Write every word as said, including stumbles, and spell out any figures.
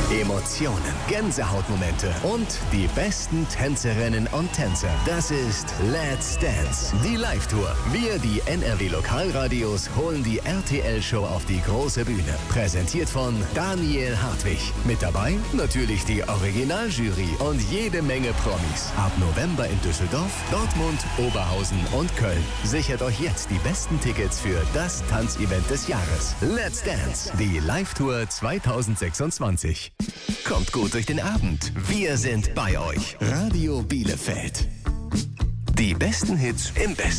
Emotionen, Gänsehautmomente und die besten Tänzerinnen und Tänzer. Das ist Let's Dance, die Live-Tour. Wir, die N R W-Lokalradios, holen die R T L-Show auf die große Bühne. Präsentiert von Daniel Hartwig. Mit dabei natürlich die Originaljury und jede Menge Promis. Ab November in Düsseldorf, Dortmund, Oberhausen und Köln. Sichert euch jetzt die besten Tickets für das Tanzevent des Jahres. Let's Dance, die Live-Tour zweitausendsechsundzwanzig. Kommt gut durch den Abend. Wir sind bei euch. Radio Bielefeld. Die besten Hits im besten